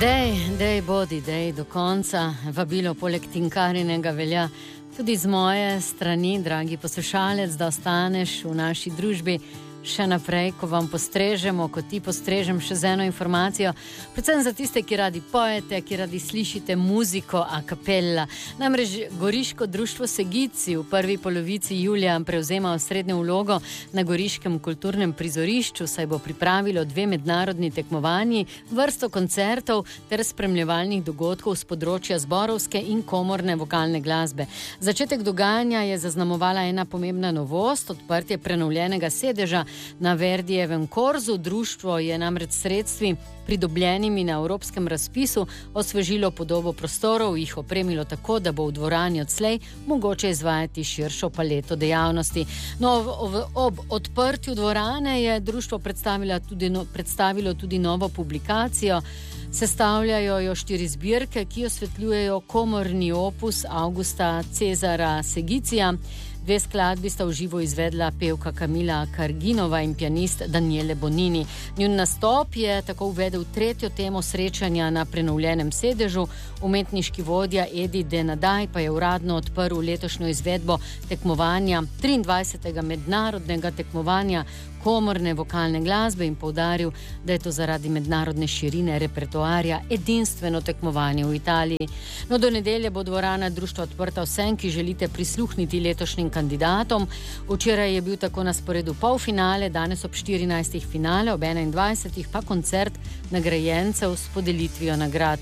Dej bodi, dej do konca. Vabilo poleg tinkarinega velja tudi z moje strani, dragi poslušalec, da ostaneš v naši družbi še naprej, ko vam postrežemo, ko ti postrežem še z eno informacijo, predvsem za tiste, ki radi pojete, ki radi slišite muziko a cappella. Namreč Goriško društvo Segici v prvi polovici julija prevzema osrednjo vlogo na goriškem kulturnem prizorišču, saj bo pripravilo 2 mednarodni tekmovanji, vrsto koncertov ter spremljevalnih dogodkov z področja zborovske in komorne vokalne glasbe. Začetek dogajanja je zaznamovala ena pomembna novost, odprtje prenovljenega sedeža na Verdijevem korzu. Društvo je namreč sredstvi pridobljenimi na evropskem razpisu osvežilo podobo prostorov, jih opremilo tako, da bo v dvorani odslej mogoče izvajati širšo paleto dejavnosti. No, ob odprtju dvorane je društvo predstavilo tudi novo publikacijo. Sestavljajo jo 4 zbirke, ki osvetljujejo komorni opus Augusta Cezara Segicija. 2 skladbi sta v živo izvedla pevka Kamila Karginova in pianist Daniele Bonini. Njun nastop je tako uvedel 3. temo srečanja na prenovljenem sedežu. Umetniški vodja Edi Denadaj pa je uradno odprl letošnjo izvedbo tekmovanja, 23. mednarodnega tekmovanja komorne vokalne glasbe in poudaril, da je to zaradi mednarodne širine repertoarja edinstveno tekmovanje v Italiji. No, do nedelje bo dvorana društva odprta vsem, ki želite prisluhniti letošnjim kandidatom. Včeraj je bil tako na sporedu polfinale, danes ob 14. finale, ob 21. pa koncert nagrajencev s podelitvijo nagrad.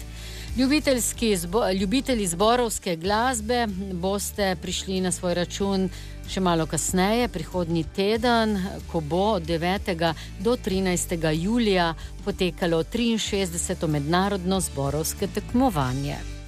Ljubitelji zborovske glasbe boste prišli na svoj račun še malo kasneje, prihodnji teden, ko bo od 9. do 13. julija potekalo 63. mednarodno zborovske tekmovanje.